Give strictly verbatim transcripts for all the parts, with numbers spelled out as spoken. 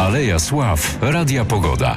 Aleja Sław, Radia Pogoda.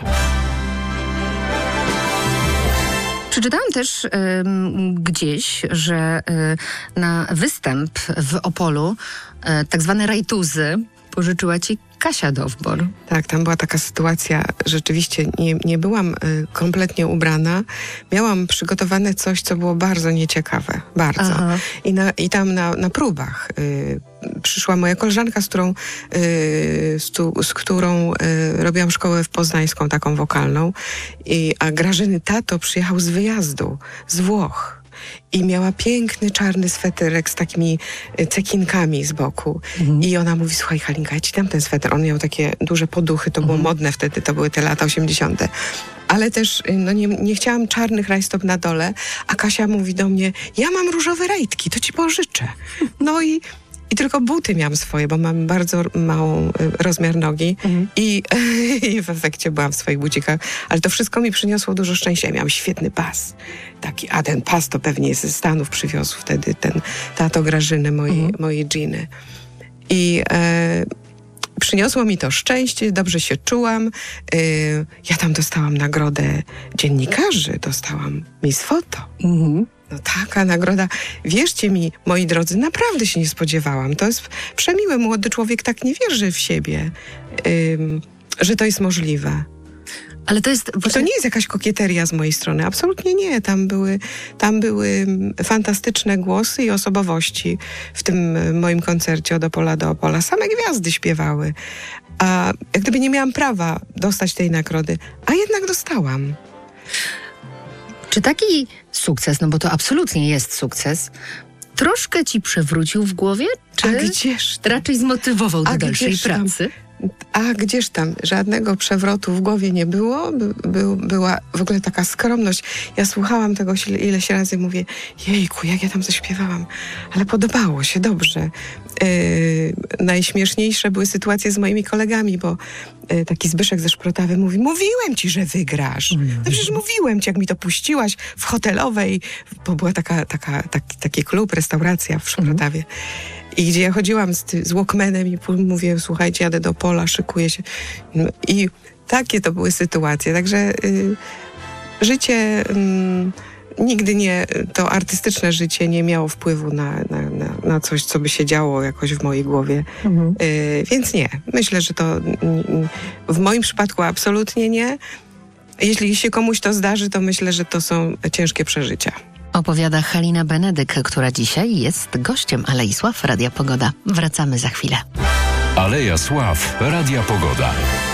Przeczytałam też y, gdzieś, że y, na występ w Opolu y, tak zwane rajtuzy pożyczyła ci Kasia Dowbor. Tak, tam była taka sytuacja, rzeczywiście nie, nie byłam y, kompletnie ubrana. Miałam przygotowane coś, co było bardzo nieciekawe. Bardzo. I, na, i tam na, na próbach y, przyszła moja koleżanka, z którą, y, z, tu, z którą y, robiłam szkołę w poznańską, taką wokalną. I, a Grażyny tato przyjechał z wyjazdu, z Włoch. I miała piękny, czarny sweterek z takimi cekinkami z boku. Mhm. I ona mówi, słuchaj Halinka, ja ci dam ten sweter. On miał takie duże poduchy, to było mhm. modne wtedy, to były te lata osiemdziesiąte. Ale też no nie, nie chciałam czarnych rajstop na dole, a Kasia mówi do mnie, ja mam różowe rajtki, to ci pożyczę. No i I tylko buty miałam swoje, bo mam bardzo małą y, rozmiar nogi mhm. I, i w efekcie byłam w swoich bucikach. Ale to wszystko mi przyniosło dużo szczęścia. Ja miałam świetny pas. Taki, a ten pas to pewnie ze Stanów przywiózł wtedy ten tato Grażyny, mojej, mhm. mojej dżiny. I e, przyniosło mi to szczęście, dobrze się czułam. Y, ja tam dostałam nagrodę dziennikarzy, dostałam Miss Foto. Mhm. No taka nagroda. Wierzcie mi, moi drodzy, naprawdę się nie spodziewałam. To jest przemiły, młody człowiek tak nie wierzy w siebie, ym, że to jest możliwe. Ale to jest... I to nie jest jakaś kokieteria z mojej strony. Absolutnie nie. Tam były, tam były fantastyczne głosy i osobowości w tym moim koncercie od Opola do Opola. Same gwiazdy śpiewały. A jak gdyby nie miałam prawa dostać tej nagrody, a jednak dostałam. Czy taki sukces, no bo to absolutnie jest sukces, troszkę ci przewrócił w głowie? Czy a gdzież tam? Raczej zmotywował do a dalszej pracy? A gdzież tam? Żadnego przewrotu w głowie nie było. By, by, była w ogóle taka skromność. Ja słuchałam tego ileś razy, mówię, jejku, jak ja tam zaśpiewałam. Ale podobało się, dobrze. Yy, najśmieszniejsze były sytuacje z moimi kolegami, bo yy, taki Zbyszek ze Szprotawy mówi, mówiłem ci, że wygrasz. No przecież mówiłem ci, jak mi to puściłaś w hotelowej, bo była taka, taka, taki, taki klub, restauracja w Szprotawie. I gdzie ja chodziłam z, z Walkmanem i mówię, słuchajcie, jadę do Pola, szykuję się. No, i takie to były sytuacje. Także y, życie, y, nigdy nie, to artystyczne życie nie miało wpływu na, na, na, na coś, co by się działo jakoś w mojej głowie. Mhm. Y, więc nie. Myślę, że to y, w moim przypadku absolutnie nie. Jeśli się komuś to zdarzy, to myślę, że to są ciężkie przeżycia. Opowiada Halina Benedyk, która dzisiaj jest gościem Alei Sław Radia Pogoda. Wracamy za chwilę. Aleja Sław, Radia Pogoda.